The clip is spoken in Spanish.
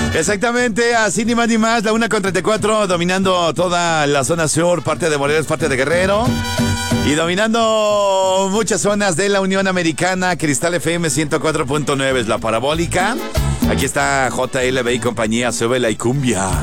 Exactamente, así ni más ni más, la 1:34, dominando toda la zona sur, parte de Morelos, parte de Guerrero. Y dominando muchas zonas de la Unión Americana, Cristal FM 104.9 es la parabólica. Aquí está JLB y compañía, súbela y cumbia.